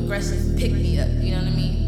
aggressive pick me up. You know what I mean?